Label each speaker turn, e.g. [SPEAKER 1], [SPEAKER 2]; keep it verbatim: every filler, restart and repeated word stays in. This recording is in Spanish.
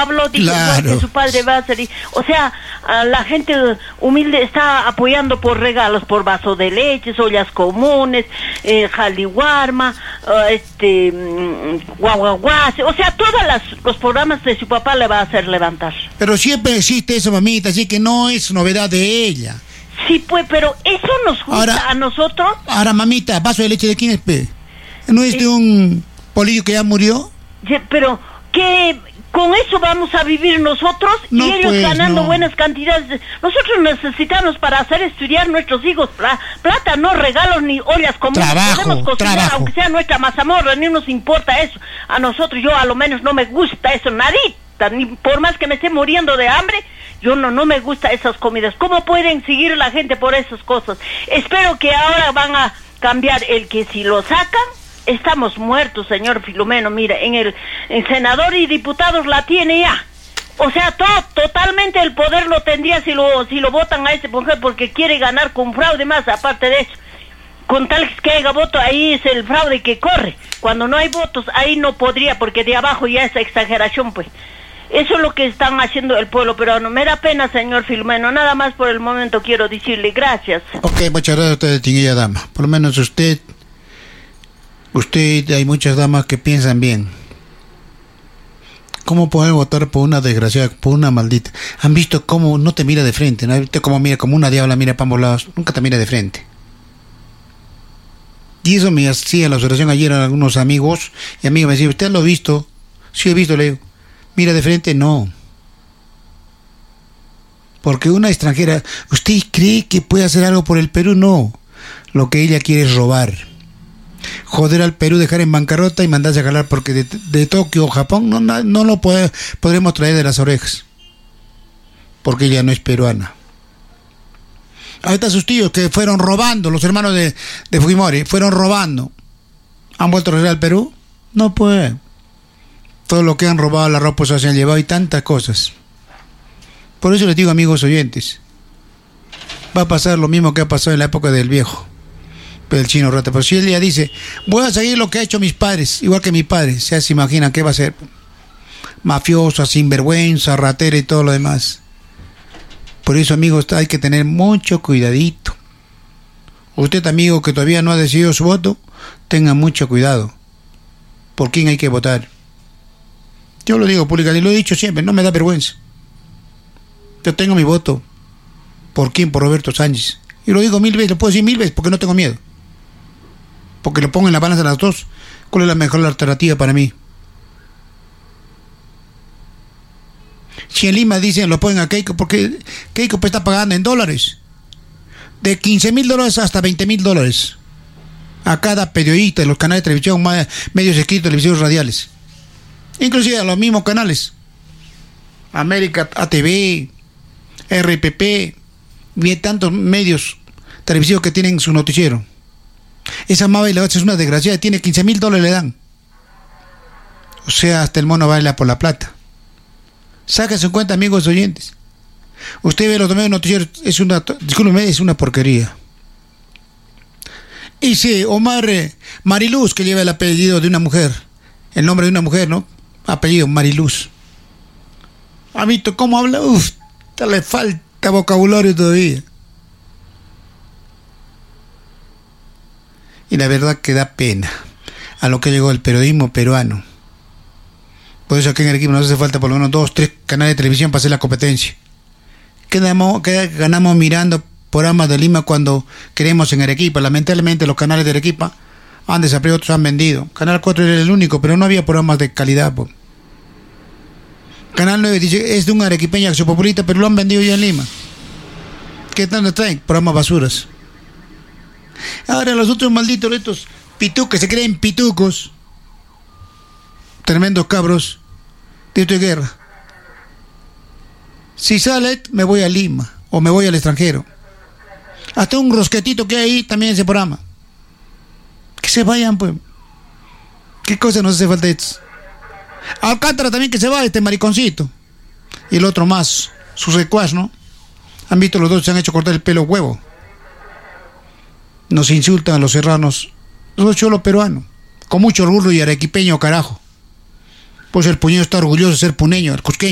[SPEAKER 1] habló, dijo
[SPEAKER 2] claro.
[SPEAKER 1] que su padre va a ser, o sea, la gente humilde está apoyando por regalos, por vaso de leche, ollas comunes, eh, jaliwarma, uh, este, guaguaguas, o sea, todos los programas de su papá le va a hacer levantar.
[SPEAKER 2] Pero siempre existe eso, mamita, así que no es novedad de ella.
[SPEAKER 1] Sí, pues, pero eso nos gusta ahora, a nosotros.
[SPEAKER 2] Ahora, mamita, ¿vaso de leche de quién es, pe? ¿No es de un político que ya murió?
[SPEAKER 1] Sí, pero, ¿qué? ¿Con eso vamos a vivir nosotros? No, y ellos pues, ganando no. buenas cantidades. Nosotros necesitamos para hacer estudiar nuestros hijos plata, no regalos ni ollas comunes.
[SPEAKER 2] Trabajo,
[SPEAKER 1] Podemos cocinar,
[SPEAKER 2] trabajo.
[SPEAKER 1] aunque sea nuestra mazamorra, ni nos importa eso. A nosotros, yo a lo menos no me gusta eso, nadita, ni por más que me esté muriendo de hambre, yo no, no me gusta esas comidas. ¿Cómo pueden seguir la gente por esas cosas? Espero que ahora van a cambiar el que si lo sacan, estamos muertos, señor Filomeno. Mira, en el en senador y diputados la tiene ya. O sea, todo, totalmente el poder lo tendría si lo si lo votan a ese mujer porque quiere ganar con fraude más, aparte de eso. Con tal que haya voto, ahí es el fraude que corre. Cuando no hay votos, ahí no podría, porque de abajo ya es exageración, pues. Eso es lo que están haciendo el pueblo peruano. Me da pena, señor Filomeno. Nada más por el momento quiero decirle gracias.
[SPEAKER 2] Ok, muchas gracias a usted, distinguida dama. Por lo menos usted, usted, hay muchas damas que piensan bien. ¿Cómo poder votar por una desgraciada, por una maldita? ¿Han visto cómo no te mira de frente? ¿No? ¿Viste cómo mira, como una diabla mira para ambos lados? Nunca te mira de frente. Y eso me hacía la observación ayer a algunos amigos y amigos me decían, ¿usted lo ha visto? Sí, he visto, le digo. Mira de frente, no. Porque una extranjera, ¿usted cree que puede hacer algo por el Perú? No. Lo que ella quiere es robar. Joder al Perú, dejar en bancarrota y mandarse a jalar, porque de, de Tokio o Japón no, no, no lo puede, podremos traer de las orejas. Porque ella no es peruana. Ahorita sus tíos que fueron robando, los hermanos de, de Fujimori, fueron robando. ¿Han vuelto a regresar al Perú? No puede. Todo lo que han robado, la ropa se han llevado y tantas cosas. Por eso les digo, amigos oyentes, va a pasar lo mismo que ha pasado en la época del viejo, del chino rata. Pero si él ya dice, voy a seguir lo que ha hecho mis padres, igual que mi padre, ya se imaginan qué va a ser. Mafiosa, sinvergüenza, ratera y todo lo demás. Por eso, amigos, hay que tener mucho cuidadito. Usted, amigo, que todavía no ha decidido su voto, tenga mucho cuidado. ¿Por quién hay que votar? Yo lo digo públicamente, y lo he dicho siempre, no me da vergüenza. Yo tengo mi voto. ¿Por quién? Por Roberto Sánchez. Y lo digo mil veces, lo puedo decir mil veces, porque no tengo miedo. Porque lo pongo en la balanza de las dos. ¿Cuál es la mejor alternativa para mí? Si en Lima dicen, lo ponen a Keiko, porque Keiko pues está pagando en dólares. De quince mil dólares hasta veinte mil dólares. A cada periodista de los canales de televisión, medios escritos, televisivos radiales. Inclusive a los mismos canales. América, A T V, R P P, y tantos medios televisivos que tienen su noticiero. Esa Mabel es una desgraciada, tiene quince mil dólares le dan. O sea, hasta el mono baila por la plata. Sáquense en cuenta, amigos oyentes. Usted ve los medios noticieros, es una, discúlpeme, es una porquería. Y sí, Omar eh, Mariluz, que lleva el apellido de una mujer, el nombre de una mujer, ¿no? Apellido Mariluz. ¿Ha visto cómo habla? Uf, le falta vocabulario todavía. Y la verdad que da pena a lo que llegó el periodismo peruano. Por eso aquí en el equipo nos hace falta por lo menos dos, tres canales de televisión para hacer la competencia. Quedamos, quedamos, ganamos mirando programas de Lima cuando queremos en Arequipa. Lamentablemente los canales de Arequipa han desaparecido, otros han vendido. Canal cuatro era el único, pero no había programas de calidad. Po. Canal nueve dice, es de un arequipeño Acción Populista, pero lo han vendido ya en Lima. ¿Qué tanto traen? Programas basuras. Ahora los otros malditos, estos pitucos, se creen pitucos, tremendos cabros, de esta guerra. Si sale, me voy a Lima, o me voy al extranjero. Hasta un rosquetito que hay ahí también en ese programa. Que se vayan, pues. ¿Qué cosa nos hace falta estos? Alcántara también que se va, este mariconcito. Y el otro más, su secuaz, ¿no? Han visto los dos, se han hecho cortar el pelo huevo. Nos insultan a los serranos, los cholos peruanos, con mucho orgullo y arequipeño, carajo. Pues el puñero está orgulloso de ser puneño, el cusqueño.